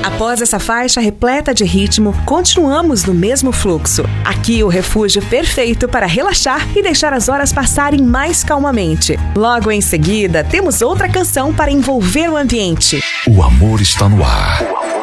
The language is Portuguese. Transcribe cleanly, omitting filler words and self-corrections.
Após essa faixa repleta de ritmo, continuamos no mesmo fluxo. Aqui o refúgio perfeito para relaxar e deixar as horas passarem mais calmamente. Logo em seguida, temos outra canção para envolver o ambiente. O amor está no ar.